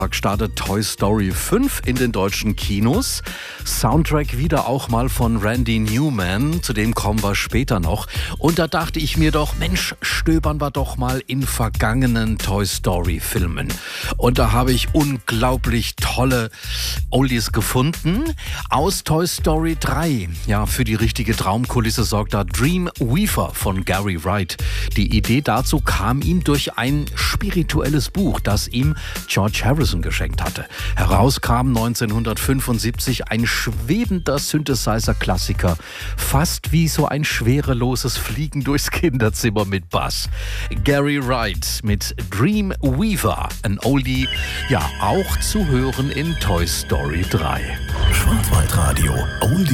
Startet Toy Story 5 in den deutschen Kinos. Soundtrack wieder auch mal von Randy Newman, zu dem kommen wir später noch. Und da dachte ich mir doch, Mensch, stöbern wir doch mal in vergangenen Toy Story Filmen. Und da habe ich unglaublich tolle Oldies gefunden. Aus Toy Story 3, ja, für die richtige Traumkulisse sorgt da Dreamweaver von Gary Wright. Die Idee dazu kam ihm durch ein spirituelles Buch, das ihm George Harrison geschenkt hatte. Heraus kam 1975 ein schwebender Synthesizer-Klassiker, fast wie so ein schwereloses Fliegen durchs Kinderzimmer mit Bass. Gary Wright mit Dreamweaver, ein Oldie, ja auch zu hören in Toy Story 3. Schwarzwaldradio, Oldie.